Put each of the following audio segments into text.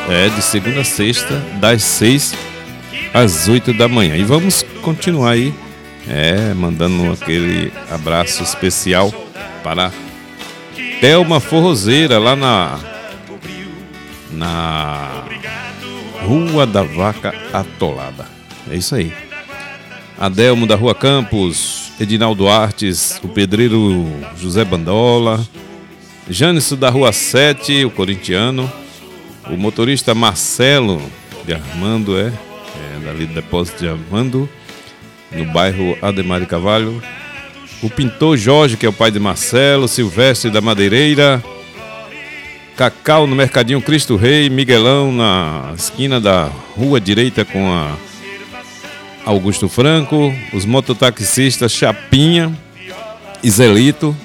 de segunda a sexta, das 6 às 8 da manhã. E vamos continuar aí, mandando aquele abraço especial para Thelma Forrozeira, lá na Rua da Vaca Atolada. É isso aí. Adelmo da Rua Campos, Edinaldo Artes, o pedreiro José Bandola, Jânice da Rua 7, o corintiano, o motorista Marcelo de Armando, dali do depósito de Armando, no bairro Ademar de Carvalho, o pintor Jorge, que é o pai de Marcelo, Silvestre da Madeireira, Cacau no Mercadinho Cristo Rei, Miguelão na esquina da Rua Direita com a Augusto Franco, os mototaxistas Chapinha e Zelito,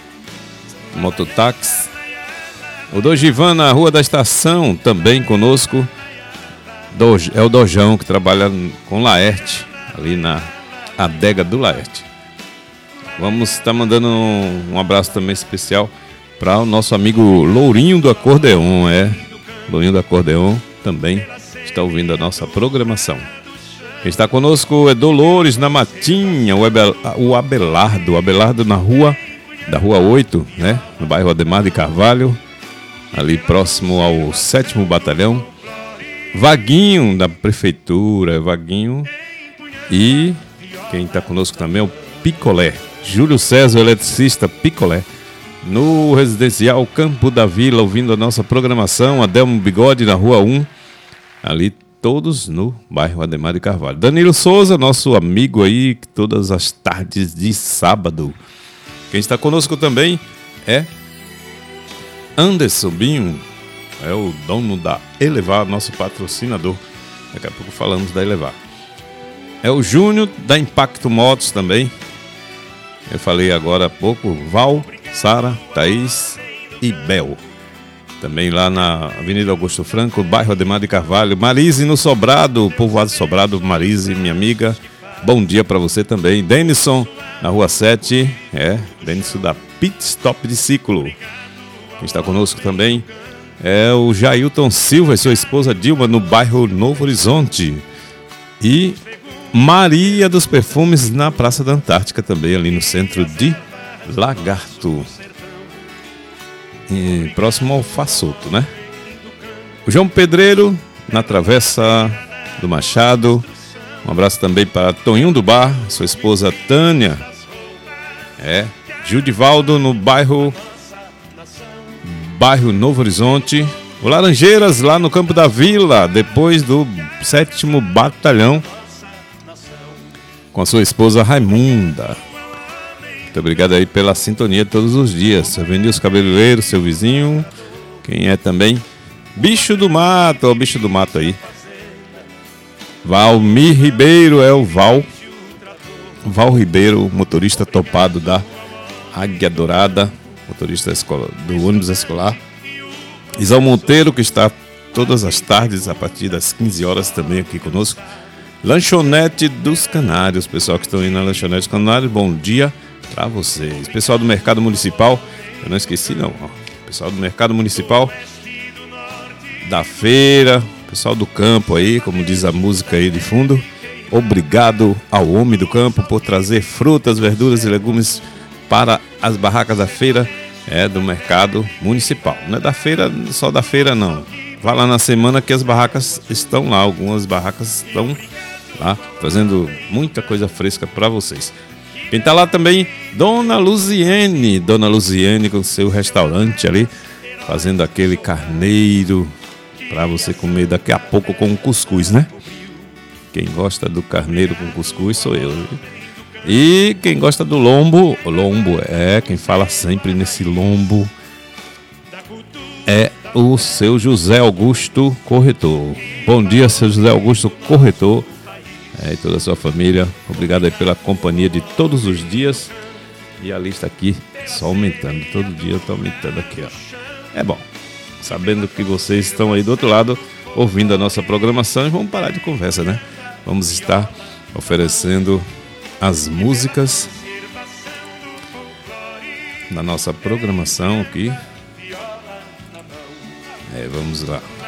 mototáxi, o Dogivan na Rua da Estação, também conosco, é o Dojão, que trabalha com Laerte, ali na adega do Laerte. Vamos estar mandando um abraço também especial para o nosso amigo Lourinho do Acordeon, Lourinho do Acordeon também está ouvindo a nossa programação. Quem está conosco é Dolores na Matinha, o Abelardo na Rua 8, no bairro Ademar de Carvalho, ali próximo ao 7º Batalhão. Vaguinho da Prefeitura, Vaguinho. E quem está conosco também é o Picolé, Júlio César, eletricista Picolé, no residencial Campo da Vila, ouvindo a nossa programação. Adelmo Bigode na Rua 1, ali todos no bairro Ademar de Carvalho. Danilo Souza, nosso amigo aí, todas as tardes de sábado. Quem está conosco também é Anderson Binho, é o dono da Elevar, nosso patrocinador. Daqui a pouco falamos da Elevar. É o Júnior da Impacto Motos também. Eu falei agora há pouco, Val, Sara, Thaís e Bel. Também lá na Avenida Augusto Franco, bairro Ademar de Carvalho. Marise no Sobrado, povoado Sobrado. Marise, minha amiga, bom dia para você também. Denison na Rua 7, Denison da Pit Stop de Ciclo. Quem está conosco também é o Jailton Silva e sua esposa Dilma, no bairro Novo Horizonte. E Maria dos Perfumes na Praça da Antártica, também ali no centro de Lagarto, próximo ao Façoto, O João Pedreiro na Travessa do Machado. Um abraço também para Toninho do Bar, sua esposa Tânia. Gildivaldo no bairro Novo Horizonte. O Laranjeiras lá no Campo da Vila, depois do 7º Batalhão, com a sua esposa Raimunda. Muito obrigado aí pela sintonia todos os dias. Seu Venilson Cabeleireiro, seu vizinho. Quem é também? Bicho do Mato, o Bicho do Mato aí. Valmir Ribeiro, é o Val Ribeiro, motorista topado da Águia Dourada, motorista do ônibus escolar. Isal Monteiro, que está todas as tardes, a partir das 15 horas também aqui conosco. Lanchonete dos Canários, pessoal que estão aí na Lanchonete dos Canários, bom dia para vocês. Pessoal do Mercado Municipal, eu não esqueci não, pessoal do Mercado Municipal, da feira, pessoal do campo aí, como diz a música aí de fundo, obrigado ao homem do campo por trazer frutas, verduras e legumes para as barracas da feira do Mercado Municipal. Não é da feira, só da feira não. Vá lá na semana que as barracas estão lá, algumas barracas estão lá trazendo muita coisa fresca para vocês. Quem está lá também, Dona Luziene com seu restaurante ali, fazendo aquele carneiro para você comer daqui a pouco com cuscuz, Quem gosta do carneiro com cuscuz sou eu. E quem gosta do lombo, quem fala sempre nesse lombo é o seu José Augusto Corretor. Bom dia, seu José Augusto Corretor. E toda a sua família, obrigado aí pela companhia de todos os dias. E a lista aqui só aumentando, todo dia eu tô aumentando aqui, É bom, sabendo que vocês estão aí do outro lado, ouvindo a nossa programação, e vamos parar de conversa, Vamos estar oferecendo as músicas na nossa programação aqui. Vamos lá.